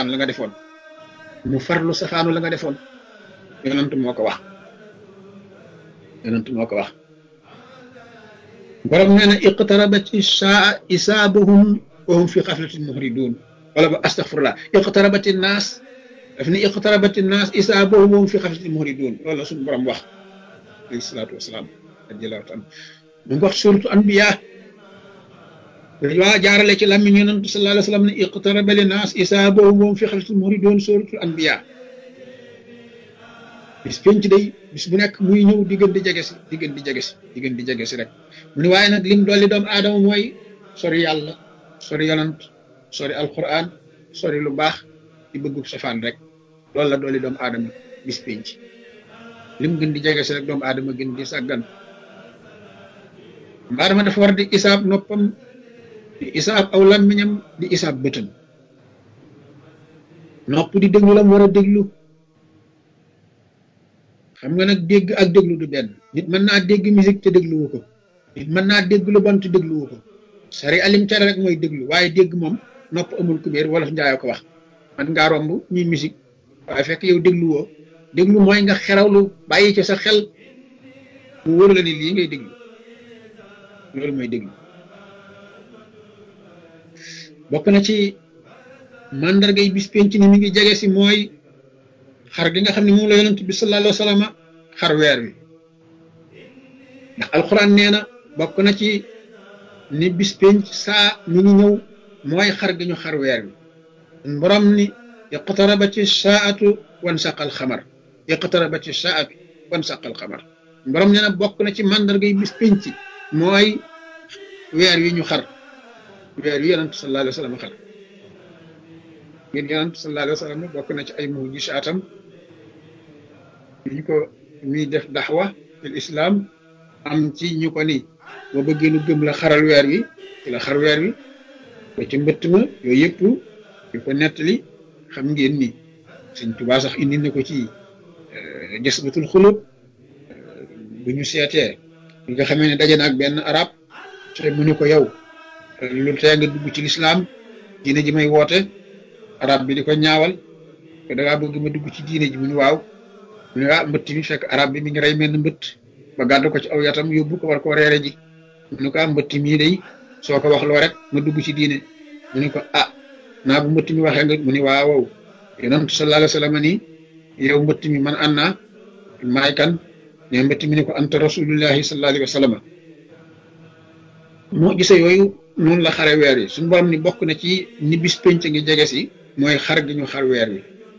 safaan la nga defoon mu farlu safaanu la nga defoon yonent moo ko wax borom nee na iqtarabat isaa isaabuhum wa hum fi xaflatin muhridun wala ba astaghfirullah iqtarabat innaas daf ni iqtarabat innaas isaabuhum wa hum fi xaflatin muhridun loolu la suñu borom wax alayhi salaatu wasalaam radiyallahu taala mu ngi wax suratu anbiya waa jaarale ci làmmiñ yonent sallallahu alayhi wa sallam ne iqtaraba linnaas isaabuhum wa hum fi xaflatin muhridun suratu anbiya bis penc day bis bu nekk muy ñëw di gën di jege si rek mu ne waaye nag lim dolli doomu aadama mooy sori yàlla sori yonant sori alquran sori lu baax di bëggu safaan rek loolu la dolli doomu aadama bis penc lim gën di jege si rek doomu aadama gën di sàggan doomu aadama dafa war di isaab noppam di isaab aw làmmiñam di isaab bëtam nopp di déglu la mu war a déglu xam nga nag dégg ak déglu du benn nit mën naa dégg musique te dégluwu ko nit mën naa dégg lu bon te dégluwu ko sari alim tere rek mooy déglu waaye dégg moom nopp amul kubéer wolof njaayoo ko wax man ngaa romb ñuy musique waaye fekk yow dégluwoo déglu mooy nga xerawlu bàyyi ci sa xel mu wóor la ni lii ngay déglu loolu mooy déglu bokk na ci mandargay bis penc ni mi ngi jege si mooy xar gi nga xam ne moom la yonent bi sallallahu alayhi wa sallam xar weer wi ndax alquran nee na bokk na ci ni bis penc saa mi ngi ñëw mooy xar gi ñu xar weer wi borom ni iqtarabati saatu wansaqal xamar iqtarabati saatu wansaqal xamar borom nee na bokk na ci mandargay bis penc mooy weer wi ñu xar weer wi yonent sallallahu alayhi wa sallam xar ngeen yonent sallallahu alayhi wa sallam bokk na ci ay mujisaatam ñu ko muy def daxwa fil islam am ci ñu ko ni boo bëggee nu gëm la xaral weer wi ci la xar weer wi ba ci mbëtt ma yooyu yëpp yu ko nettali xam ngeen ni Sëñ Tuubaa sax indi na ko ci Jasbatul Xulub bu ñu seetee bi nga xamee ne daje na ak benn arab te mu ne ko yow lu tee nga dugg ci lislaam diine ji may woote arab bi di ko ñaawal ko da ngaa bëgg ma dugg ci diine ji mu ne waaw mu ne waa mbëtt mi fekk arab bi mi ngi rey mel ni mbëtt ba gàddu ko ci aw yatam yóbbu ko war koo reere ji mu ne ko mbëtt mii day soo ko wax loo rek ma dugg ci diine mu ne ko naa bu mbëtt mi waxee nga mu ne waaw wow yonent sallallahu alayhi wa sallam ni yow mbëtt mi man an naa maay kan ne mbëtt mi ne ko anta rasulullahi sallallahu alayhi wa sallam moo gisee yooyu noonu la xare weer yi suñu borom ni bokk na ci ni bis penc ngi jege si mooy xar gi ñu xar weer wi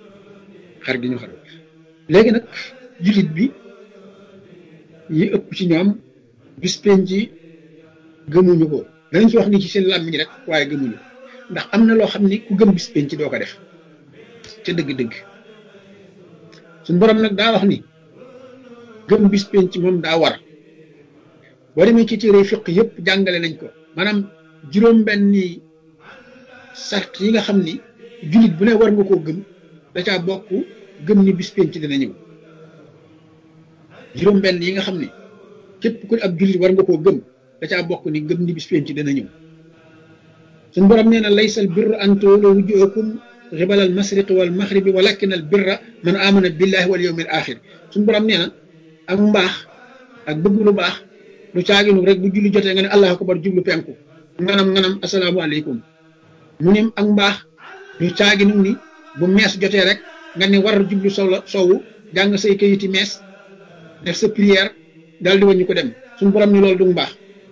léegi nag jullit bi yi ëpp ci ñoom bis penc yi gëmuñu ko danañ ci wax ni ci seen làmmiñ rek waaye gëmuñu ko ndax am na loo xam ni ku gëm bis penc doo ko def ca dëgg-dëgg suñu borom nag daa wax ni gëm bis penc moom daa war boo demee ci téere fiq yëpp jàngale nañ ko maanaam juróom-benni sart yi nga xam ni jullit bu ne war nga koo gëm da caa bokk gëm ni bis penc dina ñëw juróom-benn yi nga xam ni képp ku ab jullit war nga koo gëm da caa bokk ni gëm ni bis penc dina ñëw suñu borom nee na laysal birra an tuwallu wujuhakum qibala al mashriqi wal maghribi walakin al birra man amana billahi wal yawmil axir suñu borom nee na ak mbaax ak bëgg lu baax lu caaginu rek bu julli jotee nga ne allahu akbar jublu penku nganam asalaamaaleykum mu ne ak mbaax lu caaginu ni bu mees jotee rek nga ne war jublu sowu jàng say kayiti mees def sa prière daal di wàññi ko dem suñu borom ni loolu du mbaax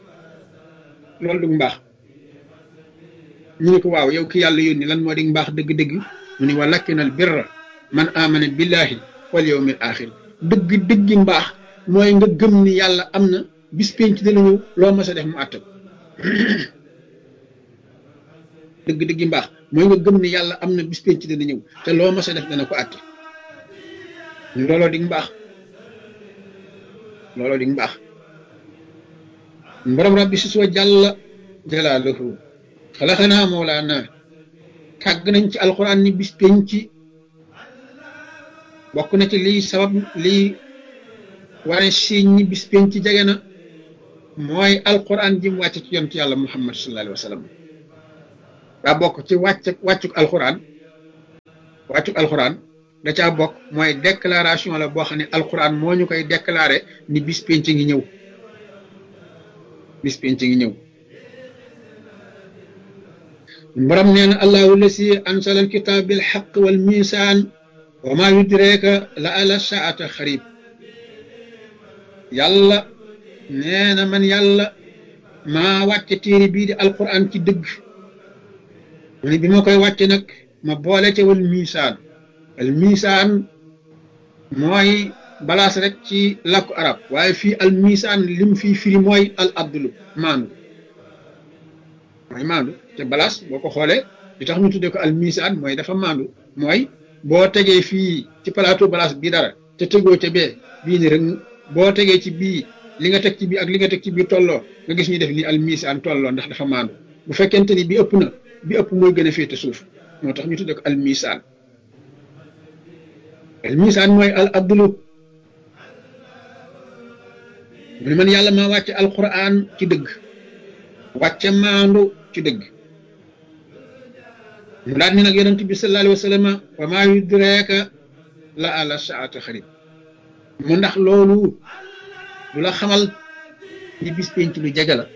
ñu ne ko waaw yow ki yàlla yónni lan moo di mbaax dëgg-dëgg mu ne walakinal birra man amana billahi wal yawmil axir dëgg-dëggi mbaax mooy nga gëm ni yàlla am na bis penc dina ñëw loo mas a def mu àtt dëgg-dëggi mbaax mooy nga gëm ni yàlla am na bis penc dina ñëw te loo mas a def dana ko àtt looloo di mbaax borom rabbi si soo jàll jalaaluhu xalaxanaa mawlaana kàgg nañ ci alquran ni bis penc bokk na ci liy sabab liy wane siiñ ñi bis penc jege na mooy alquran ji mu wàcc ci yonent yàlla muhammad sallallahu alayhi wa sallam daa bokk ci wàccuk alquran wàccu alxuraan da caa bokk mooy déclaration la boo xam ne alxuraan moo ñu koy déclaré ni bis penc ngi ñëw bis penc ngi ñëw borom nee na allahu lasi ansala alkitab bil haqq wal misaan wa ma yudrika la ala saata xarib yàlla nee na man yàlla maa wàcce téere bii di alquran ci dëgg mu ne bi ma koy wàcce nag ma boole ca wal misaan al misaan mooy balaas rek ci làkku arab waaye fii al misaan lim fii firi mooy al adlu maandu mooy maandu te balaas boo ko xoolee li tax ñu tuddee ko al misaan mooy dafa maandu mooy boo tegee fii ci plateau balaas bii dara te tegoo ca bee bii ni rek boo tegee ci bii li nga teg ci bii ak li nga teg ci bii tolloo nga gis ñu def ni al misaan tolloo ndax dafa maandu bu fekkente ni bi ëpp na bi ëpp mooy gën a féete suuf moo tax ñu tuddee ko al misaan mooy al adlu mu ne man yàlla maa wàcce alquran ci dëgg wàcce maandu ci dëgg mu daal ni nag yonent bi sallallahu alayhi wa sallam wa maa yudreeka la ala saata xarib mu ndax loolu du la xamal ni bis penc lu jege la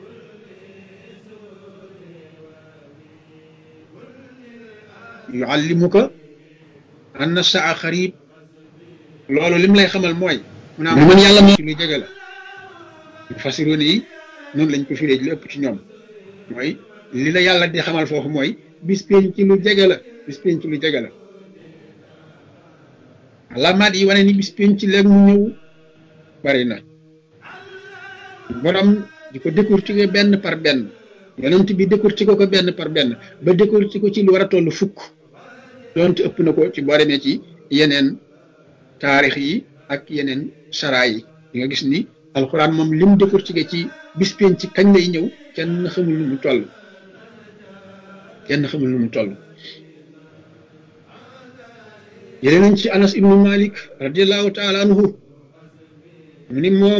yuallimuka anna saa xarib loolu lim lay xamal mooy mu naa man yàlla moo lu jege la fasiroon yi noonu lañ ko firee li ëpp ci ñoom mooy li la yàlla di xamal foofu mooy bis penc lu jege la bis penc lu jege la alaamaat yi wane ni bis penc léegi mu ñëw bari na borom di ko décortiquer benn par benn yonent bi décortiquer ko benn par benn ba décortiquer ko ci lu war a toll fukk doonte ëpp na ko ci boo demee ci yeneen taarix yi ak yeneen sara yi di nga gis ni alxuraan moom lim décortiquer ci bis penc kañ lay ñëw kenn xamul lu mu toll kenn xamul lu mu toll jëlee nañ ci Anas ibnu Malik radiallahu taala anhu mu ni moom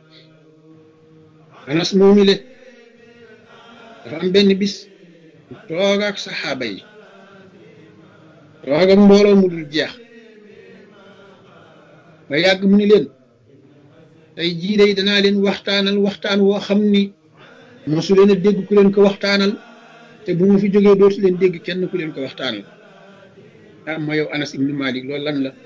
Anas moomi le dafa am benn bis toog ak saxaaba yi toog ak mbooloo mu dul jeex ba yàgg mu ni leen tey jii day danaa leen waxtaanal waxtaan woo xam ni mosu leen a dégg ku leen ko waxtaanal te bu ma fi jógee dootu leen dégg kenn ku leen ko waxtaanal ah ma yow Anas ibnu Malik loolu lan la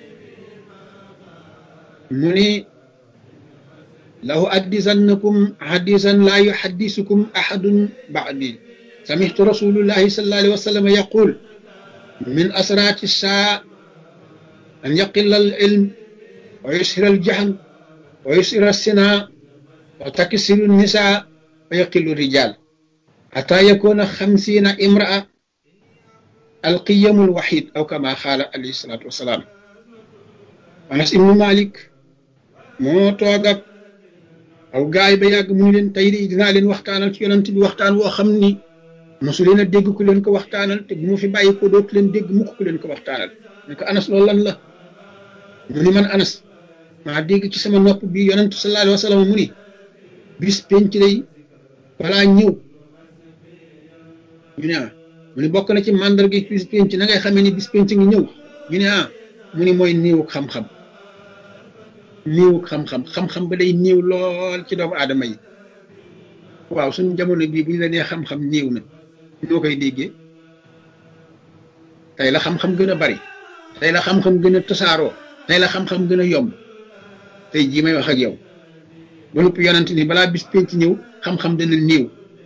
mu ni la uhaddithannakum hadisan la yuhaddisukum ahadun ba'di samihtu rasulullahi sallallahu alayhi wa sallam yaqul min asrati saa an yaqilla al ilm wa yushira al jahl wa yushira as-sina wa taksiru an-nisa wa yaqillu rijal hatta yakuna 50 imra'a al-qiyamul wahid aw kama qala alayhi salatu wassalam Anas ibnu Malik moo toog ak aw gaay ba yàgg mu ni leen tey de dinaa leen waxtaanal ci yonent bi waxtaan woo xam ni mosu leen a dégg ku leen ko waxtaanal te bu ma fi bàyyi ko dootu leen dégg mukk ku leen ko waxtaanal ne ko Anas loolu lan la mu ni man Anas maa dégg ci sama nopp bi yonent sallallahu alayhi wa sallam mu ni bis penc lay balaa ñëw ñu ne mu ni bokk na ci màndarga bis penc na ngay xamee ni bis penc ngi ñëw ñu ne mu ni mooy néewuk xam-xam néewuk xam-xam ba day néew lool ci doomu aadama yi waaw suñu jamono bii bu ñu la nee xam-xam néew na ñoo koy déggee tey la xam-xam gën a bari tey la xam-xam gën a tasaaroo tey la xam-xam gën a yomb tey jii may wax ak yow ba noppi yonent ni balaa bis penc ñëw xam-xam dana néew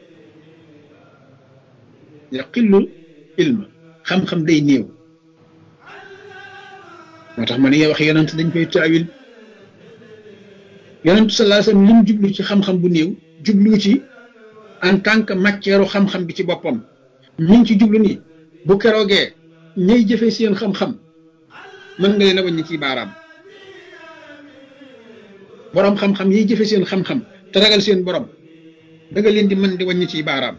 yaqillu ilma xam-xam day néew moo tax ma ne wax yonent dañ koy taawil yonent sallallahu alayhi wasallam lim jublu ci xam-xam bu néew jublu ci en tant que matière xam-xam bi ci boppam mi ngi ci jublu ni bu keroogee ñay jëfee seen xam-xam mën nga leen a wàññi ci baaraam borom xam-xam yiy jëfe seen xam-xam te ragal seen borom da nga leen di mën di wàññi ci baaraam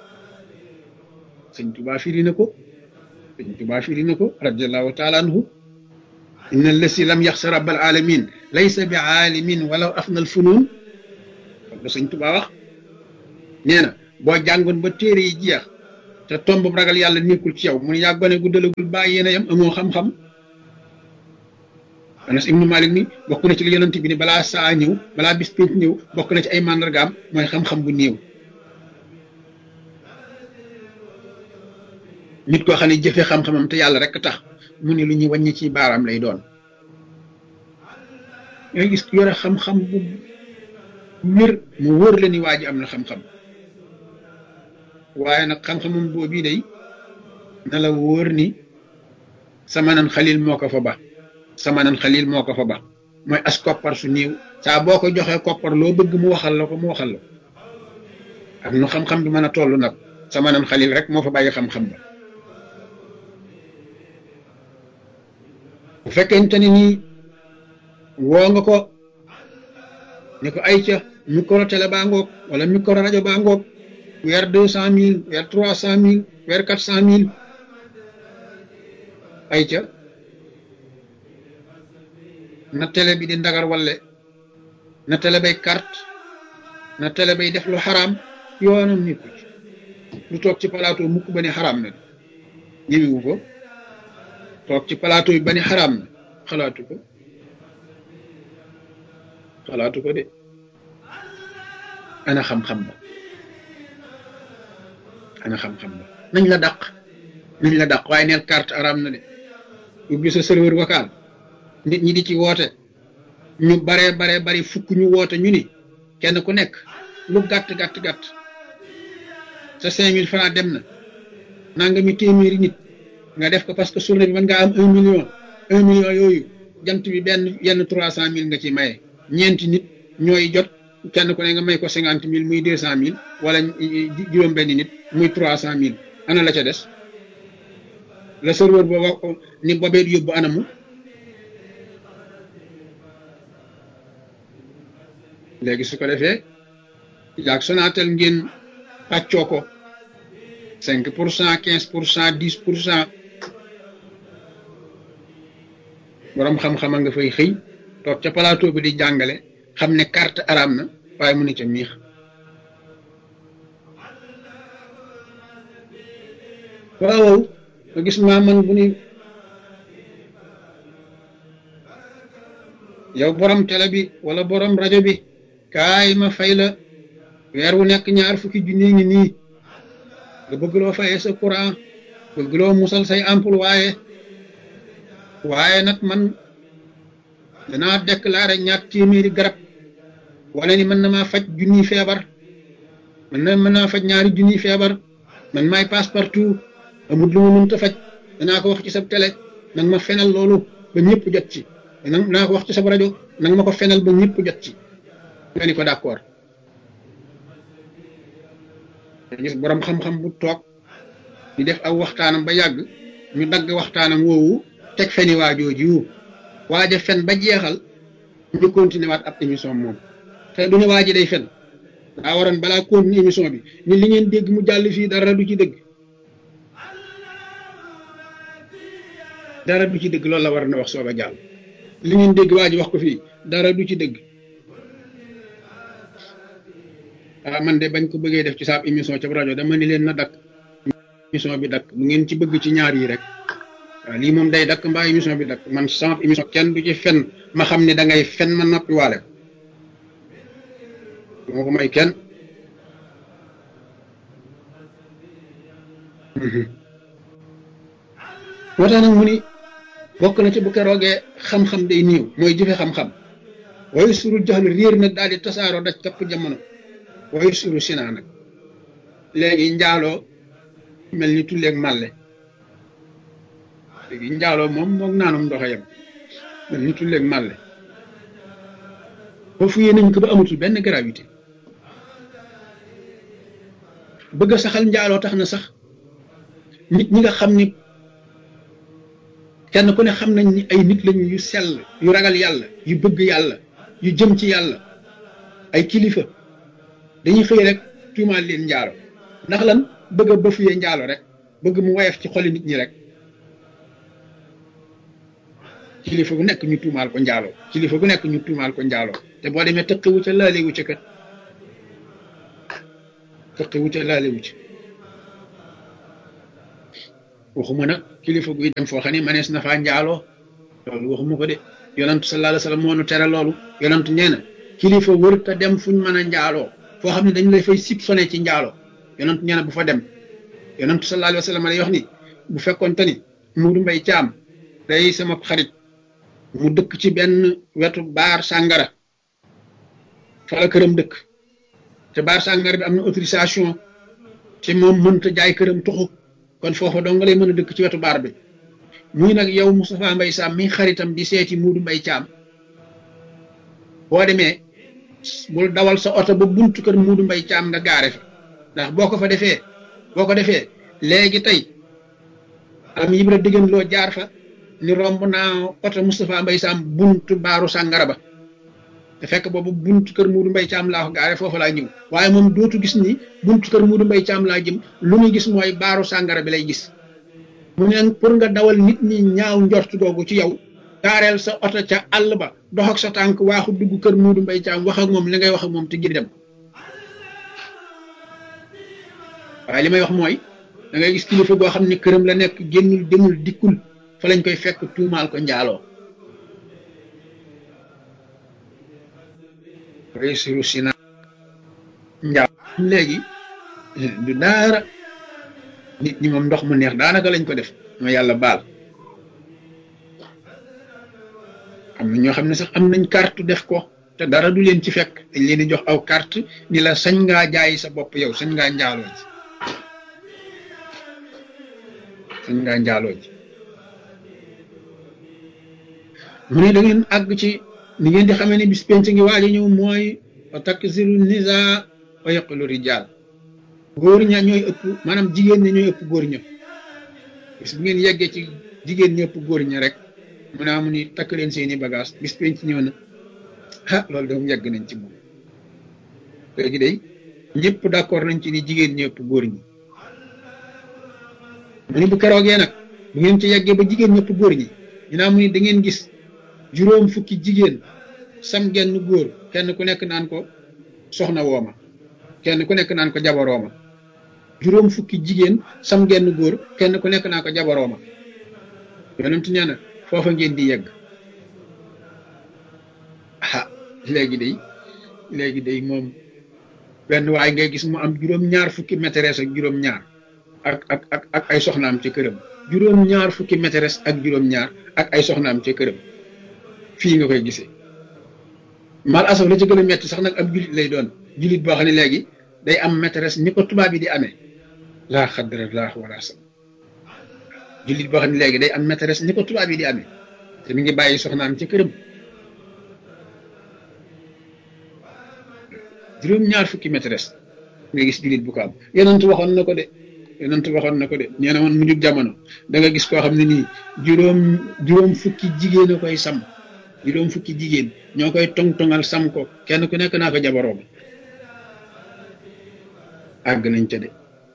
sëñ Tuubaa firi na ko radiyallahu taala anhu inna allasi lam yaxsa rabbal alamin laysa bi aalimin walaw afna al funun la sëñ Tuubaa wax nee na boo jàngoon ba téere yi jeex te tomb ragal yàlla nekkul ci yow mu ne yaa gone gu dalagul bàyyi yéen a yam amoo xam-xam. Anas ibnu Malik ni bokk na ci li yonent bi ni balaa saa ñëw balaa bis pénc ñëw bokk na ci ay màndargaam mooy xam-xam bu néew. nit koo xam ne jëfe xam-xamam te yàlla rek tax mu ne lu ñuy wàññi ci baaraam lay doon. nga gis yore xam-xam bu wér mu wóor la ni waa ji am na xam-xam waaye nag xam-xamam boobu day na la wóor ni samanan xalil moo ko fa ba samanan xalil moo ko fa ba mooy as koppar su néew saa boo ko joxee koppar loo bëgg mu waxal la ko mu waxal la ak nu xam-xam bi mën a toll nag samanan xalil rek moo fa bàyyi xam-xam ba. bu fekkente ni nii woo nga ko ne ko ay ca micro télé baa ngoog wala micro rajo baa ngoog weer 200 000 weer 300 000 weer 400 000 ay ca na télé bi di ndagar walle na télé bay carte na télé bay def lu xaraam yoonam nit ko ci lu toog ci plateau mukk ba ne xaraam na ñëwiwu ko toog ci plateau yi ba ne xaraam na xalaatu ko de ana xam-xam ba nañ la dàq waaye neel carte araam na de ubbi sa serveur vocal nit ñi di ci woote ñu baree bari fukk ñu woote ñu ni kenn ku nekk lu gàtt sa 5000 francs dem na nangami téeméeri nit nga def ko parce que journée bi mën ngaa am 1 million yooyu jant bi yenn 300 000 nga ci maye ñeenti nit ñooy jot kenn ku ne nga may ko 50 000 muy 200 000 wala juróom-benn nit muy 300 000 ana la ca des la serveur booba ni bobee yóbbu anamu léegi su ko defee yaag Sonatel ngeen pàccoo ko 5% 15% 10% borom xam-xama nga fay xëy toog ca plateau bi di jàngale xam ne carte araam na waaye mu ne ca miix waaw nga gis maaman bu ni yow borom télé bi wala borom rajo bi kaay ma fay la weer wu nekk 20 junni ngi nii nga bëgg loo fayee sa courant bëgg loo musal say employé waaye nag man danaa déclaré 2 téeméeri garab wala ni mën na maa faj junniy feebar mën naa faj 2 junniy feebar man maay passe partout amul lu ma mënta faj danaa ko wax ci sa télé nag ma fenal loolu ba ñëpp jot ci danaa ko wax ci sa rajo nag ma ko fenal ba ñëpp jot ci nga ni ko d'accord gis borom xam-xam bu toog di def aw waxtaanam ba yàgg ñu dagg waxtaanam woowu teg feni waajooji waaja fen ba jeexal ñu continuer waat ab émission moom te du ne waaji day fen daa waroon balaa continuer émission bi ni li ngeen dégg mu jàll fii dara du ci dëgg loolu la war na wax soog a jàll li ngeen dégg waaji wax ko fii dara du ci dëgg man de bañ ko bëggee def ci saab émission ca rajo dama ni leen na dakk émission bi dakk bu ngeen ci bëgg ci ñaar yi rek waaw lii moom day dakk mbaa émission bi dakk man sama émission kenn du ci fen ma xam ne da ngay fen ma noppi waale ko moo ko may kenn moo tax nag mu ni bokk na ci bu keroogee xam-xam day niiw mooy jëfe xam-xam waaye surul jaxlu réer nag daal di tasaaroo daj kapp jamono waaye suru sinaa nag léegi njaaloo mel ni tulleeg màlle léegi njaaloo moom moog naanum ndoxa yam mel ni tulleeg màlle ba fuyee nañ ko ba amatul benn gravité bëgg a saxal njaaloo tax na sax nit ñi nga xam ni kenn ku ne xam nañ ni ay nit lañu yu sell yu ragal yàlla yu bëgg yàlla yu jëm ci yàlla ay kilifa dañuy xëy rek tuumaal leen njaalo ndax lan bëgg a bëfuyee njaalo rek bëgg mu woyof ci xoli nit ñi rek kilifa gu nekk ñu tuumaal ko njaalo kilifa gu nekk ñu tuumaal ko njaalo te boo demee tëqiwu ca laalewu ca kat tëqiwu ca laalewu ca waxuma nag kilifa guy dem foo xam ne manees na faa njaaloo loolu waxuma ko de yonantu sallallahu alayhi wa sallam moo nu tere loolu yonantu nee na kilifa wër te dem fuñ mën a njaaloo foo xam ne dañu lay fay sib sone ci njaaloo yonantu nee na bu fa dem yonantu sallallahu alayhi wa sallam day wax ni bu fekkoon te ni Muudu Mbay Caam day sama xarit mu dëkk ci benn wetu baar sàngara fa la këram dëkk te baar sàngara bi am na autorisation te moom mënta jaay këram tuxu kon foofa dong nga lay mën a dëkk ci wetu baar bi muy nag yow Moustapha Mbay Sam mi xaritam di seeti Muudu Mbay Caam boo demee bul dawal sa oto ba buntu kër Muudu Mbay Caam nga gaare fa ndax boo ko defee léegi tey am Ibra diggan loo jaar fa ni romb naa oto Moustapha Mbay Sam buntu baaru sàngara ba te fekk boobu buntu kër Muudu Mbay Caam laa ko gaare foofa laa ñëw waaye moom dootu gis ni buntu kër Muudu Mbay Caam laa jëm lu muy gis mooy baaru sàngara bi lay gis mu ne pour nga dawal nit ñi ñaaw njort googu ci yow gaareel sa oto ca àll ba dox ak sa tànk waaxu dugg kër Muudu Mbay Caam wax ak moom li ngay wax ak moom te gi dem waaye li may wax mooy da ngay gis kilifa goo xam ne këram la nekk génnul demul dikkul fa lañ koy fekk tuumaal ko njaaloo réussiru sina njaaw léegi du daara nit ñi moom ndox mu neex daanaka lañ ko def ma yàlla baal am na ñoo xam ne sax am nañ carte def ko te dara du leen ci fekk dañ leen di jox aw carte ni la sañ ngaa jaay sa bopp yow sañ ngaa njaaloo ji sañ ngaa njaaloo ji mu ne da ngeen àgg ci ni ngeen di xamee ne bis penc ngi waaj a ñëw mooy wa taksiru nisa wa yaqulu rijal góor ña ñooy ëpp maanaam jigéen ña ñooy ëpp góor ña bis bu ngeen yeggee ci jigéen ña ëpp góor ña rek mu ne amu ni takk leen seeni bagage bis penc ñëw na ah loolu doom yegg nañ ci moom léegi day ñëpp d'accord nañ ci ni jigéen ña ëpp góor ñi mu ni bu keroogee nag bu ngeen ci yeggee ba jigéen ñëpp góor ñi ñu naa mu ni da ngeen gis juróom fukki jigéen sam genn góor kenn ku nekk naan ko soxna wooma kenn ku nekk naan ko jabarooma juróom fukki jigéen sam genn góor kenn ku nekk naan ko jabarooma yonent nee na foofa ngeen di yegg ah léegi day moom benn waay ngay gis mu am juróom-ñaar fukki maîtresse ak juróom-ñaar ak ay soxnaam ca këram juróom-ñaar fukki maîtresse ak juróom-ñaar ak ay soxnaam ca këram fii nga koy gisee mal asaf la ci gën a metti sax nag ab julit lay doon julit boo xam ne léegi day am maîtresse ni ko tubaab yi di amee laa xadrallah wala sam julit boo xam ne léegi day am maîtresse ni ko tubaab yi di amee te mi ngi bàyyi soxnaam ci këram juróom-ñaar fukki maîtresse nga gis julit bu ko am yonent waxoon na ko de nee na woon mu jug jamono da nga gis koo xam ne nii juróom fukki jigéen a koy sam juróom fukki jigéen ñoo koy tong-tongal sam ko kenn ku nekk naa ko jabaroom àgg nañ ca de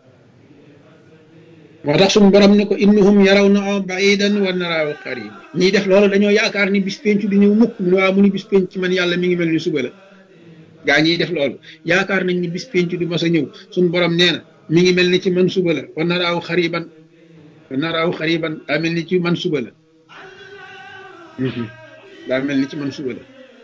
moo tax suñu borom ne ko innahum yarawnahu ba'idan wa naraahu qariib ñiy def loolu dañoo yaakaar ni bis penc di ñëw mukk mu ne waaw mu ni bis penc man yàlla mi ngi mel ni suba la gaa ñiy def loolu yaakaar nañ ni bis penc du mas a ñëw suñu borom nee na mi ngi mel ni ci man suba la wa naraahu xariban daa mel ni ci man suba la daa mel ni ci man suba la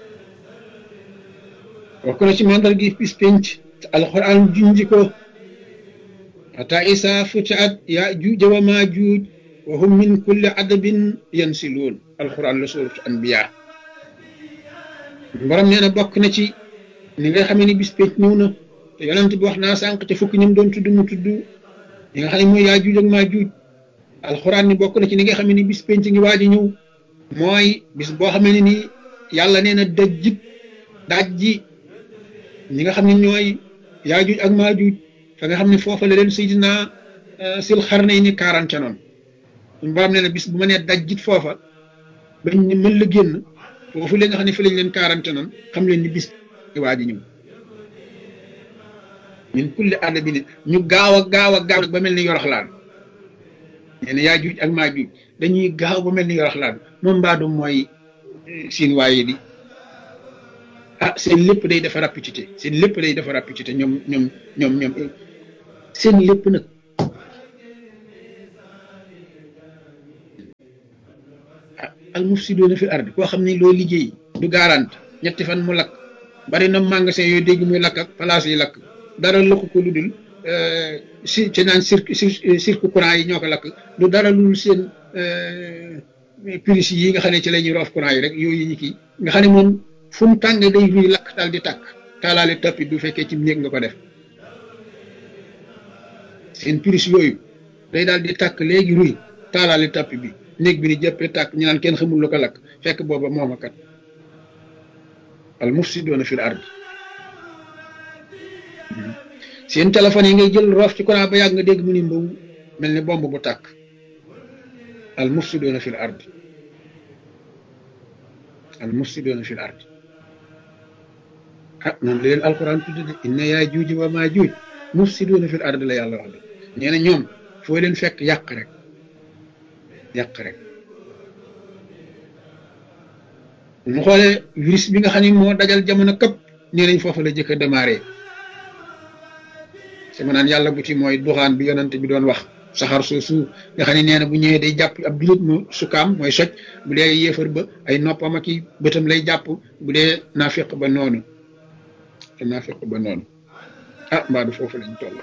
bokk na ci mandal gi bis penc te alxuraan junji ko ata isa futiat yaajuuj wa maajuuj wa hum min kulli adabin yansiluun alxuraan la suuratu anbiya borom nee na bokk na ci ni nga xamee ni bis penc ñëw na te yonent bi wax naa sànq te fukki ñim doon tudd mu tudd ñi nga xam ne mooy yaajuuj ak maajuuj alxuraan ni bokk na ci ni nga xamee ni bis penc ngi waaj a ñëw mooy bis boo xamee ne ni yàlla nee na dajji ñi nga xam ne ñooy yaajuuj ak maajuuj fa nga xam ne foofa la leen Seydina sil xarnayni quarante noonu suñu borom nee na bis bu ma nee dajjit foofa bañ ni mën la génn foofu la nga xam ne fi lañ leen quarante noonu xam leen ni bis waa ji ñëw min kulli adabin ñu gaaw ba mel ni yoroxlaan nee na yaajuuj ak maajuuj dañuy gaaw ba mel ni yoroxlaan moom mbaadu mooy siin waaye di seen lépp day dafa rapidité ñoom seen lépp nag al mufsiduuna fil ardi koo xam ne loo liggéey du garante ñetti fan mu lakk. bari na magasin yooyu dégg muy lakk ak place yi lakk dara lakk ko lu dul ci naan cirque courant yi ñoo ko lakk du dara lu dul seen prise yi nga xam ne ci la ñuy roof courant yi rek yooyu ñu kii nga xam ne moom fu mu tàng day ruy lakk daal di tàkk taalaale tapis du fekkee ci néeg nga ko def seen prise yooyu day daal di tàkk léegi ruy taalaale tapis bi néeg bi ni jëppee tàkk ñu naan kenn xamul lu ko lakk fekk booba mooma kat al mufsiduuna fil ard seen téléphone yi ngay jël roof ci courant ba yàgg nga dégg mu ni mbaw mel ni bomb bu tàkk al mufsiduuna fil ard al mufsiduuna fil ard ah noonu la leen alquran tudde de inna yaajuuj wa maajuuj mufsiduuna fil ard la yàlla wax de nee na ñoom foo leen fekk yàq rek mu xoolee virus bi nga xam ne moo dajal jamono këpp nee nañ foofu la jëkk a démarré sama naan yàlla bu ci mooy duxaan bi yonante bi doon wax saxar soosu nga xam ne nee na bu ñëwee day jàpp ab julit mu sukaam mooy soj bu dee yéefar ba ay noppam ak i bëtam lay jàpp bu dee naafiq ba noonu ah mbaa du foofu lañ toll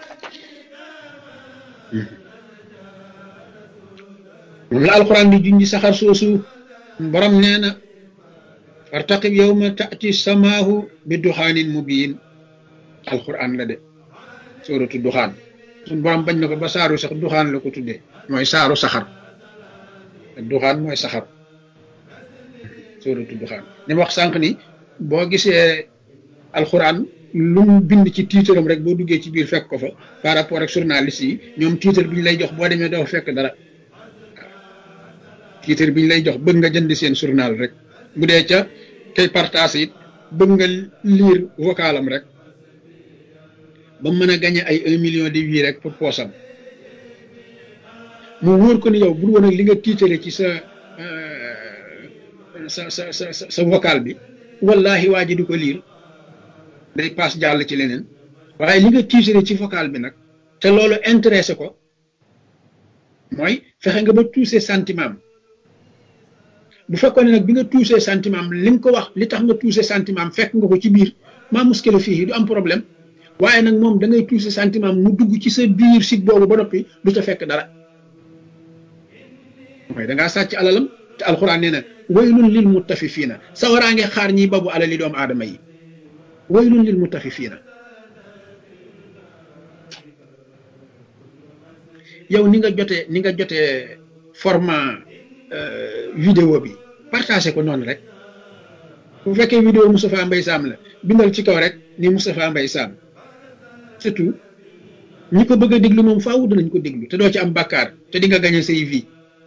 moom la alquran di junji saxar soosu borom nee na fartaqib yawma taati samaahu bi duxaanin mubiin alquran la de sóoratu duxaan suñ borom bañ na ko ba saaru sax duxaan la ko tuddee mooy saaru saxar duxaan mooy saxar sóoratu duxaan ni ma wax sànq ni boo gisee alquran lu mu bind ci tiitaram rek boo duggee ci biir fekk ko fa par rapport ak journaliste yi ñoom tiitar bi ñu lay jox boo demee doo fekk dara tiitar bi ñu lay jox bëgg nga jënd seen journal rek bu dee ca kay partage it bëgg nga lire vocalam rek ba mën a gagné ay 1 million de vues rek pour poosam mu wóor ko ni yow bu woon ak li nga tiitale ci sa vocal bi wallahi waa ji du ko lire day pass jàll ci leneen waaye li nga tiitale ci vocal bi nag te loolu intéressé ko mooy fexe nga ba touché sentiment bu fekkoon ne nag bi nga touché sentiment li nga ko wax li tax nga touché sentiment fekk nga ko ci biir maa muskila fii du am problème waaye nag moom da ngay touché sentiment mu dugg ci sa biir sit boobu ba noppi du ca fekk dara mooy da ngaa sàcc alalam te alxuraan nee na waylun lil mutafifiina sawaraa nge xaar ñiy babu alali doomu aadama yi waylun lil mutafifiina yow ni nga jotee format vidéo bi partagé ko noonu rek bu fekkee vidéo Moustapha Mbaye Sam la bindal ci kaw rek ni Moustapha Mbaye Sam surtout ñi ko bëgg a déglu moom faaw danañ ko déglu te doo ci am bàkkaar te di nga gagné say vie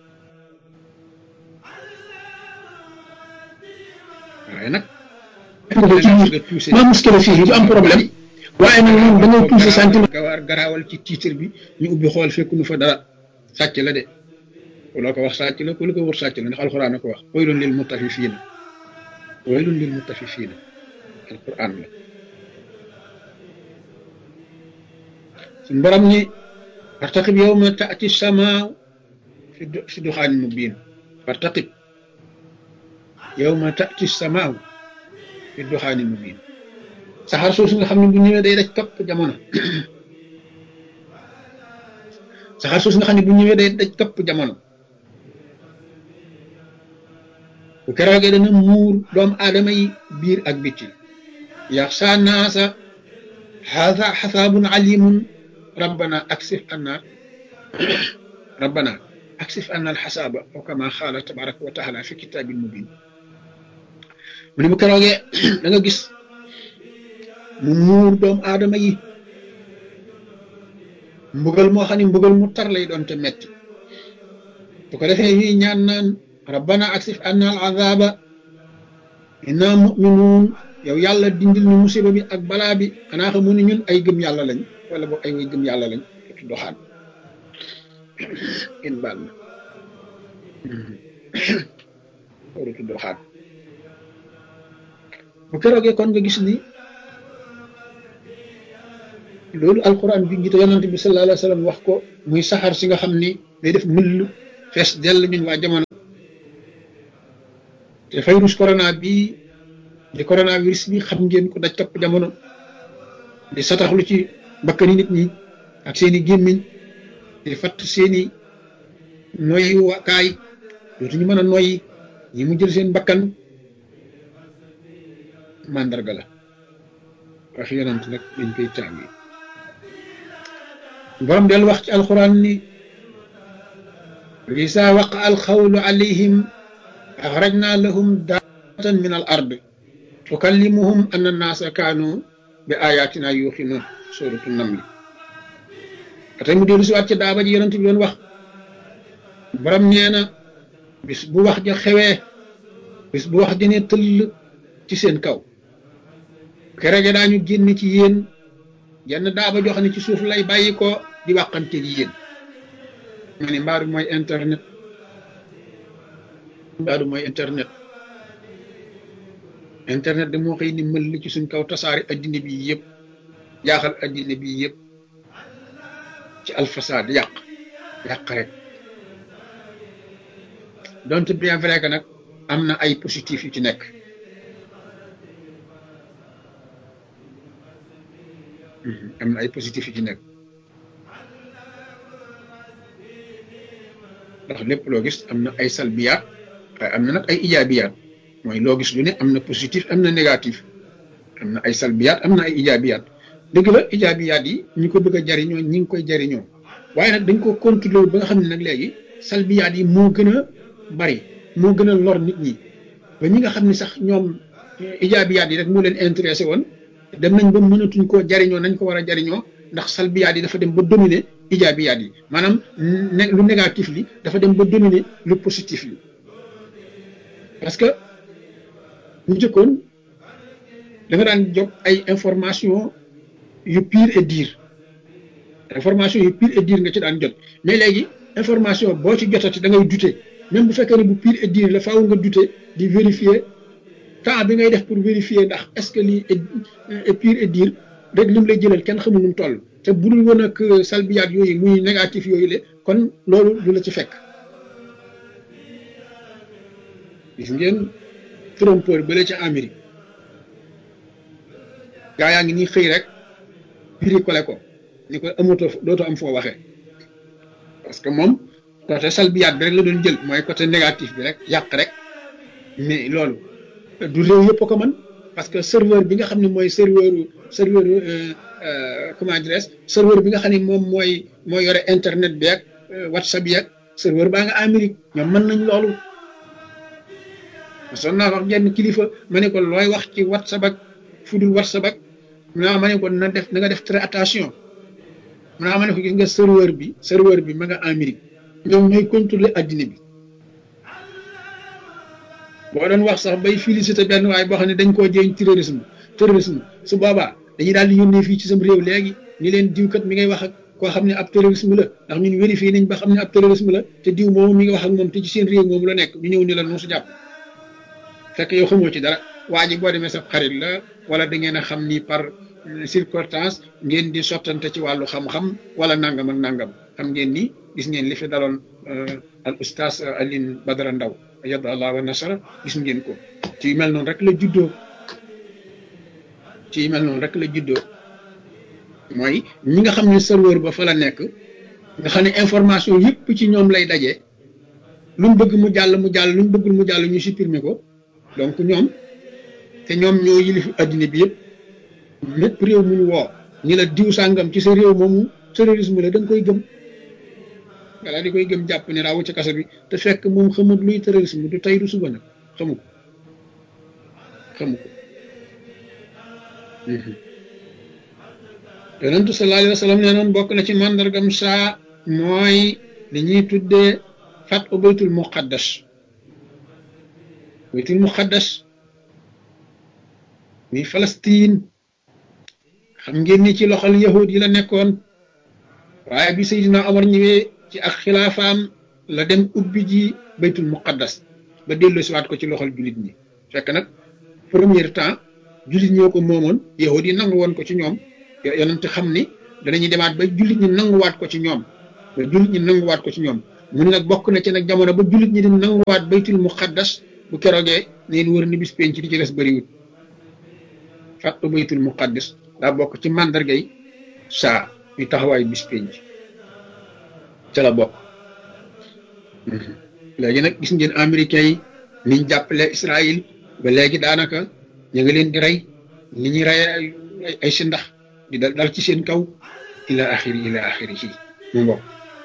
waaye nag maa muskila fii du am problème waaye nag moom da ngay touché sentiment gawaar garaawal ci titre bi ñu ubbi xool fekk nu fa dara sàcc la de loo ko wax sàcc la ku lu ko wër sàcc la ndax alxuraan na ko wax waylun lil mutafifiina alxuraan la suñ borom ni fartaqib yawma taati samaa fi duxaanin mubiin fartaqib yawma taati samaa fi duxaanin mubiin saxaar soosu nga xam ne bu ñëwee day daj kapp jamono saxaar soosu nga xam ne bu ñëwee day daj kapp jamono bu keroogee dana muur doomu aadama yi biir ak bitti yaxsha naasa haza xasaabun alimun rabbana aksif anna alxasaaba aw kama xaala tabaraka wa taala fi kitaabin mubin mu ne bu keroogee da nga gis mu muur doomu aadama yi mbugal moo xam ne mbugal mu tar lay doon te metti bu ko defee ñuy ñaan naan rabbana aksif anna al azaba inna muminuun yow yàlla dindil ñu musiba bi ak balaa bi xanaa xamu ne ñun ay gëm yàlla lañ wala boog ay way gëm yàlla lañ doxaan in baal na waratu doxaan bu keroogee kon nga gis ni loolu alquran bi ngi te yonante bi sallallahu alayhi wa sallam wax ko muy saxaar si nga xam ni day def mëll fees dell ñun waa jamono te virus corona bi di coronavirus bi xam ngeen ko daj topp jamono di sataxlu ci bakkani nit ñi ak seeni gémmiñ di fatt seeni noyyi wakaay dootuñu mën a noyyi ñi mu jël seen bakkan mandarga la wax yonent nag dañ koy tàngi borom del wax ci alquran ni isa waqa alxawlu alayhim axrajna lahum daatan min al ard tukallimuhum anna annaasa kaanu bi ayatina yuqinun suratu namli atay mu dellu si waat ci daaba ji yonent bi doon wax borom nee na bis bu wax ja xewee bis bu wax ja ne tëll ci seen kaw kere ja daañu génn ci yéen jenn daaba joo xam ne ci suuf lay bàyyi ko di waxante gi yéen ma ne mbaadu mooy internet mbaadu mooy internet de moo xëy ni mël ci suñ kaw tasaari addina bi yëpp jaaxal addina bi yëpp ci alfasaad yàq rek donte bien vrai que nag am na ay positif yu ci nekk am na ay positif yu ci nekk ndax lépp loo gis am na ay salbiyaat waaye am na nag ay ijaabiyaat mooy loo gis lu ne am na positif am na négatif am na ay salbiyaat am na ay ijaabiyaat dëgg la ijaabiyaat yi ñi ko bëgg a jariñoo ñi ngi koy jariñoo waaye nag dañ ko contrôler ba nga xam ne nag léegi salbiyaat yi moo gën a bari moo gën a lor nit ñi ba ñi nga xam ne sax ñoom ijaabiyaat yi rek moo leen intéressé woon dem nañ ba mënatuñ koo jariñoo nañ ko war a jariñoo ndax salbiyaat yi dafa dem ba dominer ijaabiyaat yi maanaam lu négatif li dafa dem ba dominer lu positif li parce que ñu jëkkoon da nga daan jot ay information yu pire et dire information yu pire et dire nga ci daan jot mais léegi information boo ci jotati da ngay douter même bu fekkee ne bu pire et dire la faaw nga douter di vérifier temps bi ngay def pour vérifier ndax est-ce que lii est pire et dire rek lim lay jëlal kenn xamul nu mu toll te bu dul woon ak salbiyaat yooyu muy négatif yooyu le kon loolu du la ci fekk gis ngeen trompeur bële ca Amérique gaa yaa ngi nii xëy rek piri-kole ko ni ko amatoo dootoo am foo waxee parce que moom côté salbiyaat bi rek la doon jël mooy côté négatif bi rek yàq rek mais loolu du réew yëpp ko mën parce que serveur bi nga xam ne mooy serveur comment dirais-je serveur bi nga xam ne moom mooy yore internet bi ak WhatsApp yi ak serveur baa nga Amérique ñoom mën nañ loolu son naa wax genn kilifa ma ne ko looy wax ci WhatsApp ak fudul WhatsApp ak ma ne ko na nga def très attention ma ne ko gis nga serveur bi ma nga Amérique ñoom ñooy contrôler addina bi boo doon wax sax bay félicité benn waaye boo xam ne dañ koo jéeñ terrorisme su boobaa dañuy daal di yónnee fii ci sam réew léegi ni leen diwkat mi ngay wax ak koo xam ne ab terrorisme la ndax ñun vérifié nañ ba xam ne ab terrorisme la te diw moomu mi ngi wax ak moom te ci seen réew moomu la nekk ñu ñëw ni la nu su jàpp fekk yow xamoo ci dara waa ji boo demee sa xarit la wala da ngeen a xam ni par circonstance ngeen di sottante ci wàllu xam-xam wala nangam ak nangam xam ngeen ni gis ngeen li fi daloon al oustaz Alioune Badara Ndaw yadda allah wa nasara gis ngeen ko ci yu mel noonu rek la juddoo mooy ñi nga xam ne serveur ba fa la nekk nga xam ne information yëpp ci ñoom lay daje lu mu bëgg mu jàll lu mu bëggul mu jàll ñu supprimer ko donc ñoom te ñoom ñoo yilif addina bi yëpp lépp réew mu ñu woo ñi la diw sàngam ci sa réew moomu terrorisme la da nga koy gëm walla di koy gëm jàpp ne raawu ci kaso bi te fekk moom xamut luy terrorisme du tey du suba nag xamu ko yonentu sallallahu alayhi wa sallam nee noon bokk na ci màndargam saa mooy li ñuy tuddee fat u baytul muqaddas muy Palestine xam ngeen ni ci loxol yahud yi la nekkoon waaye bi Seydina Omar ñëwee ci ak xilaafaam la dem ubbi ji baytul muqaddas ba dellu siwaat ko ci loxol jullit ñi fekk nag premier temps jullit ñoo ko moomoon yahud yi nangu woon ko ci ñoom yonent xam ni danañuy demaat ba jullit ñi nanguwaat ko ci ñoom mu ne nag bokk na ci nag jamono ba jullit ñi di nanguwaat baytul muqaddas bu keroogee neen wër ni bis penc di ci des bëriwut fàttu baytul muqaddis daa bokk ci màndargay saa yu taxawaay bis penc ca la bokk. léegi nag gis ngeen américains yi niñ jàppale Israël ba léegi daanaka ñu ngi leen di rey ni ñuy rey ay si ndax di dal ci seen kaw ila axiri ci mu mbokk.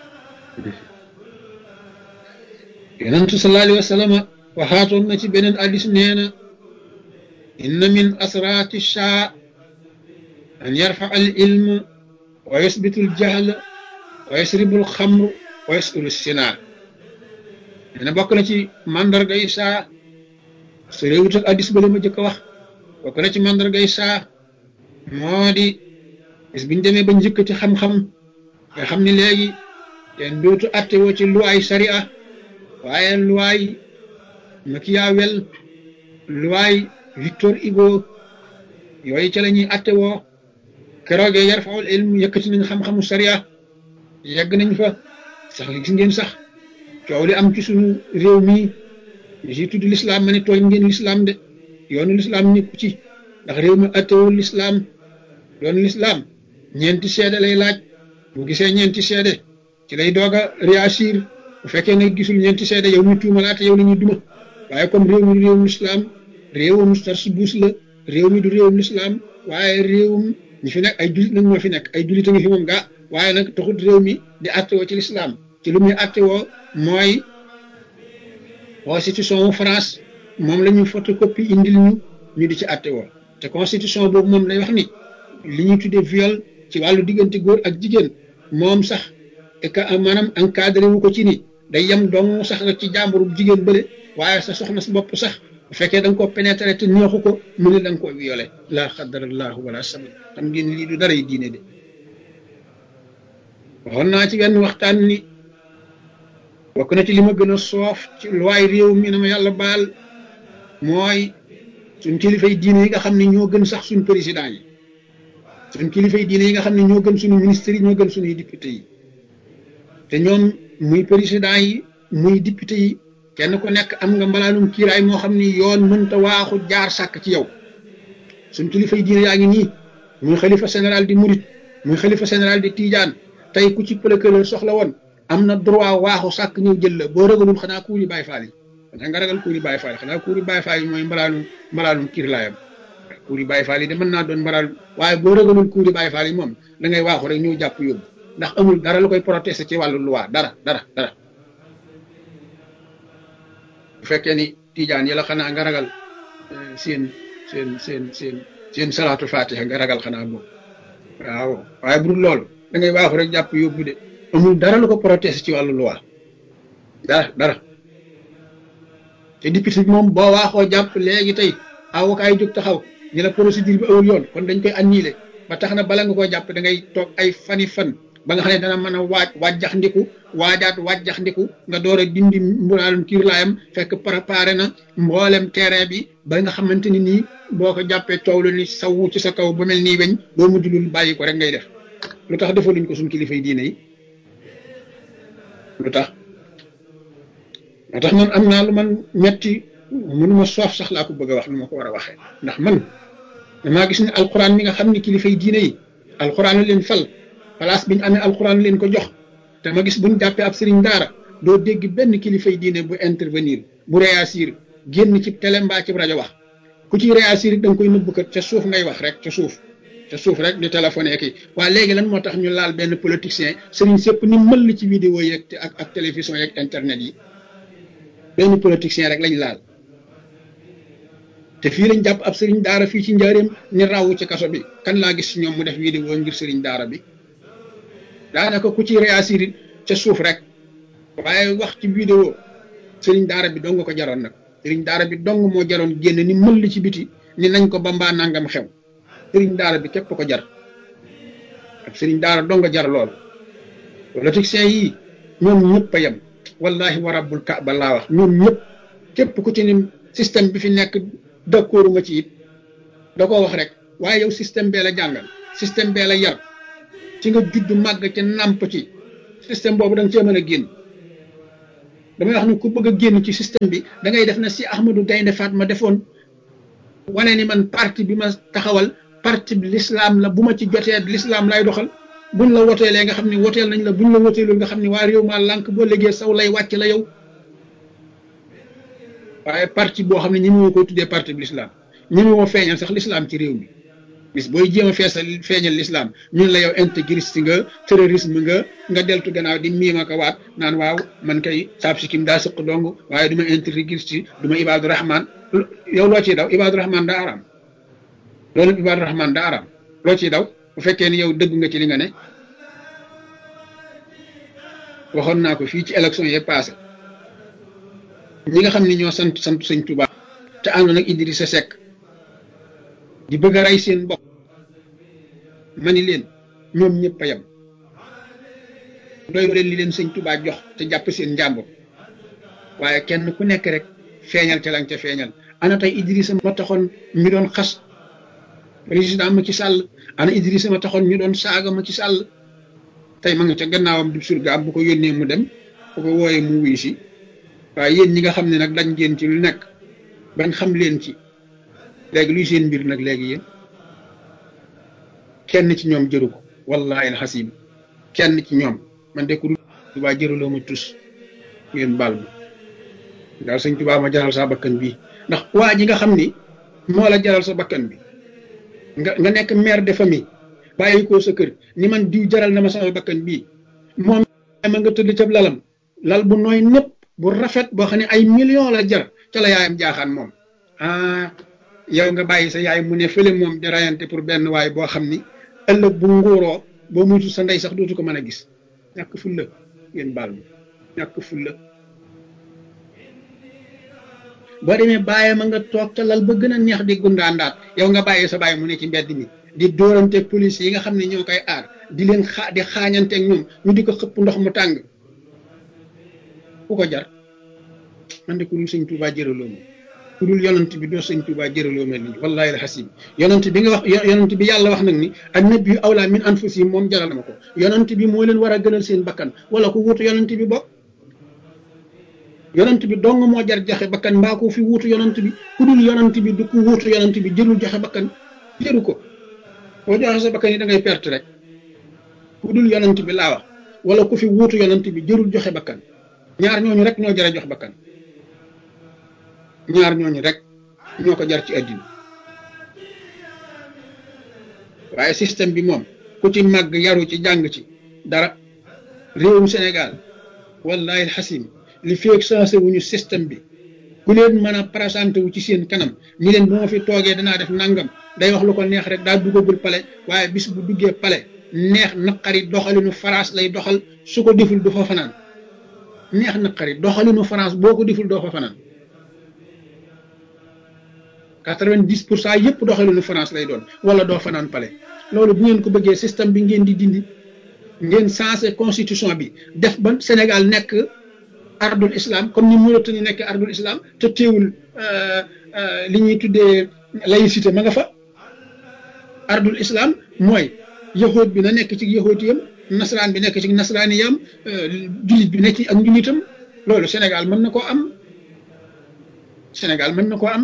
yonentu sallallahu alayhi wa sallam waxaatoon na ci beneen hadiis nee na inna min asraati saa an yarfa al ilm wa yusbitu al jahl wa yasribu al xamr wa yasulu sinaa nee na bokk na ci mandarga yi saa su réewut ak hadiis ba la ma jëkk a wax bokk na ci mandarga yi saa moo di bis biñ demee ba njëkk ci xam-xam nga xam ni léegi kenn dootu atte woo ci luwaay sharia waaye luwaay Machiavel luwaay Victor Hugo yooyu ca la ñuy atte woo keroogee yarfaul ilm yëkkati nañ xam-xamu sharia yegg nañ fa sax gis ngeen sax coow li am ci suñu réew mii ñu si tudd lislaam ma ne tooñ ngeen lislaam de yoonu lislaam nekku ci ndax réew mi attewul lislaam yoonu lislaam ñeenti seede lay laaj bu gisee ñeenti seede ci lay doog a réagir bu fekkee ne gisul ñeenti seede yow ñu tuumalaate yow la ñuy duma waaye comme réew mi du réewum lislaam réewum tarsubuus la réew mi du réewum lislaam waaye réewum ñi fi nekk ay julit nag moo fi nekk ay julit a ngi fi moom gaa waaye nag taxut réew mi di attewoo ci lislaam ci lu muy attewoo mooy constitution France moom la ñuy photocopie indil ñu di ci attewoo te constitution boobu moom lay wax ni li ñuy tuddee viol ci wàllu diggante góor ak jigéen moom sax maanaam encadré wu ko ci ni day yem dong sax nga ci jàmburu jigéen bële waaye sa soxna sa bopp sax bu fekkee da nga koo pénétrer te neexu ko mu ne da nga koo violé laa xadarallahu wala sabab xam ngeen lii du dara yi diine de waxoon naa ci benn waxtaan ni bokk na ci li ma gën a soof ci luwaay réew mi na ma yàlla baal mooy suñ kilifay diine yi nga xam ne ñoo gën sax suñ président yi suñ kilifay diine yi nga xam ne ñoo gën suñu ministres yi ñoo gën suñuy député yi te ñoom muy président yi muy député yi kenn ku nekk am nga mbalaanum kiiraay moo xam ni yoon mënta waaxu jaar sàkk ci yow suñ kilifay diine yaa ngi nii muy xalifa général di murit muy xalifa général di tijaan tey ku ci procureur soxla woon am na droit waaxu sàkk ñëw jël la boo ragalul xanaa kuuri Baay Faal yi xanaa nga ragal kuuri Baay Faal yi xanaa kuuri Baay Faal yi mooy mbalaanum kiirlaayam kuuri Baay Faal yi de mën naa doon mbalaal waaye boo ragalul kuuri Baay Faal yi moom da ngay waaxu rek ñëw jàpp yóbbu ndax amul dara lu koy protester ci wàllu loi dara bu fekkee ni tijaan yi la xanaa nga ragal seen salaatu fatiha nga ragal xanaa boobu waaw waaye bu dul loolu da ngay waaxu rek jàpp yóbbu de amul dara lu ko protester ci wàllu loi dara te député bi moom boo waaxoo jàpp léegi tey avocat yi jóg taxaw ñu la procédure bi awul yoon kon dañ koy annuler ba tax na bala nga koo jàpp da ngay toog ay fani fan ba nga xam ne dana mën a wàjjax ndiku wàjjax ndiku nga door a dindi mbulaalum kiirlaayam fekk préparé na mboolem terrain bi ba nga xamante ni nii boo ko jàppee coow lu ni sawu ci sa kaw ba mel nii weñ boo mujj lul bàyyi ko rek ngay def lu tax defaluñ ko suñ kilifay diine yi lu tax moo tax man am naa lu man metti mënuma soof sax laa ko bëgg a wax lu ma ko war a waxee ndax man damaa gis ne alquran mi nga xam ne kilifay diine yi alquran la leen fal place bi ñu amee alquran leen ko jox te ma gis buñ jàppee ab sëriñ daara doo dégg benn kilifay diine bu intervenir bu réagir génn ci télé mbaa ci rajo wax ku ci réagir da nga koy nëbb kat ca suuf ngay wax rek ca suuf rek di téléphoné kii waaye léegi lan moo tax ñu laal benn politicien sëriñ sëpp ni mël ci vidéo yeeg ak télévision yeeg internet yi benn politicien rek lañ laal te fii lañ jàpp ab sëriñ daara fii ci njaareem ni raw ci kaso bi kan laa gis ci ñoom mu def vidéo ngir sëriñ daara bi daanaka ku ci réagir ca suuf rek waaye wax ci vidéo sëriñ daara bi dong ko jaroon nag sëriñ daara bi dong moo jaroon génn ni mël ci biti ni nañ ko ba mbaa nangam xew sëriñ daara bi képp ko jar ak sëriñ daara dong jar lool politiciens yi ñoom ñëpp a yem wallahi wa rabbul kaaba laa wax ñoom ñëpp képp ku ci ni système bi fi nekk d'accord ma ci it da koo wax rek waaye yow système bee la jàngal système bee la yar ci nga judd màgg ci nàmp ci système boobu da nga cee mën a génn damay wax ni ku bëgg a génn ci système bi da ngay def na si Ahmadou Gaynde Fatma defoon wane ni man parti bi ma taxawal parti bi l'islam la bu ma ci jotee l'islam lay doxal buñ la woteelee nga xam ni woteel nañ la buñ la woteelul nga xam ni waa réew maa lànk boo léegi saw lay wàcc la yow waaye parti boo xam ne ñi moo koy tuddee parti bi l'islam ñi moo feeñal sax l'islam ci réew mi bis booy jéem a feeñal l'islam ñun la yow intégriste nga terrorisme nga deltu gannaaw di miima ko waat naan waaw man kay saab si kim daa sëq dong waaye du ma intégriste du ma ibaadu rahman yow loo ciy daw ibaadu rahman daa araam loolu ibaadu rahman daa araam loo ciy daw bu fekkee ni yow dëgg nga ci li nga ne waxoon naa ko fii ci élection yi passé ñi nga xam ne ñoo sant sëñ Touba te àndoon ak Idrissa Seck di bëgg a rey seen bopp ma ni leen ñoom ñëpp a yem doy leen li leen sëñ Touba jox te jàpp seen njàmbur waaye kenn ku nekk rek feeñal ca lañ ca feeñal ana tey Idrissa ma taxoon ñu doon xas président Macky Sall ana Idrissa ma taxoon ñu doon saaga Macky Sall tey ma nga ca gannaawam du surgaam bu ko yónnee mu dem bu ko wooyee mu wuyu si waaye yéen ñi nga xam ne nag dañ ngeen ci lu nekk bañ xam leen ci léegi luy seen mbir nag léegi yéen kenn ci ñoom jëru ko wallahi alxasim kenn ci ñoom man de ku dul Tuubaa jëraloo ma tus ngeen baal ma daal sëñ Tuubaa ma jaral sa bakkan bii ndax waa ji nga xam ni moo la jaral sa bakkan bi nga nekk mère de famille bàyyi ko sa kër ni man diw jaral na ma sama bakkan bii moom ma nga tëdd ca lalam lal bu nooy népp bu rafet boo xam ne ay millions la jar ca la yaayam jaaxaan moom yow nga bàyyi sa yaay mu ne fële moom di rayante pour benn waay boo xam ni ëllëg bu nguuroo boo muytu sa ndey sax dootu ko mën a gis ñàkk fulla ngeen baal ma ñàkk fulla boo demee bàyyi ma nga toog ca lal ba gën a neex di gundaandaat yow nga bàyyi sa bàyyi mu ne ci mbedd mi di dóorante police yi nga xam ne ñoo koy aar di leen di xaañanteeg ñoom ñu di ko xëpp ndox mu tàng ku ko jar man de ku dul sëñ Tuubaa jëraloo ma ku dul yonent bi doo sëñ Tuubaa jëraloo ma lii wallahi alxasim yonent bi nga wax yonent bi yàlla wax nag ni annabiyyu awlaa min anfusihim moom jaral na ma ko yonent bi moo leen war a gënal seen bakkan wala ku wuutu yonent bi bokk yonent bi dong moo jar joxe bakkan mbaa ko fi wuutu yonent bi ku dul yonent bi du ku wuutu yonent bi jërul joxe bakkan jëru ko boo joxe sa bakkan yi da ngay perte rek ku dul yonent bi laa wax wala ku fi wuutu yonent bi jërul joxe bakkan ñaar ñooñu rek ñoo jar a jox bakkan ñaar ñooñu rek ñoo ko jar ci àddina waaye système bi moom ku ci màgg yaru ci jàng ci dara réewum Sénégal wallahi alxasim li feeg sensé wuñu système bi ku leen mën a présenté wu ci seen kanam ñi leen bu ma fi toogee danaa def nangam day wax lu ko neex rek daa duggagul pale waaye bis bu duggee pale neex naqari doxalinu France lay doxal su ko deful du fa fanaan neex naqari doxalinu France boo ko deful doo fa fanaan 90% yëpp doxalinu France lay doon wala doo fanaan pale loolu bu ngeen ko bëggee système bi ngeen di dindi ngeen sensé constitution bi def ba Sénégal nekk ardul islam comme ni Mauritanie nekk ardul islam te teewul li ñuy tuddee laïcité ma nga fa ardul islam mooy yahood bi na nekk ci yahoodiyam nasaraan bi nekk ci nasaraaniyam jullit bi nekk ci ak njullitam loolu Sénégal mën na koo am Sénégal mën na koo am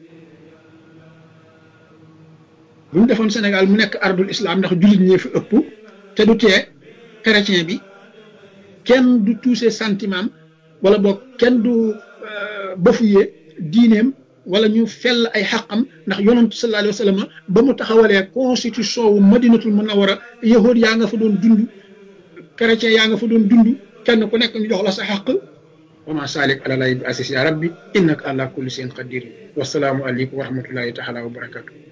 bu ñu defoon Sénégal mu nekk ardul islam ndax jullit ñee fi ëpp te du tee chrétien bi kenn du touché sentiment wala boog kenn du bafoué diineem wala ñu fell ay xaqam ndax yonent sallallahu alayhi wa sallam ba mu taxawalee constitution wu madinatul munawwara yahood yaa nga fa doon dund chrétien yaa nga fa doon dund kenn ku nekk ñu jox la sa xaq wa ma salik ala lay bi asis ya rabbi innaka ala kulli shay'in qadir wasalaamu aleykum wa rahmatullahi taala wa barakatuh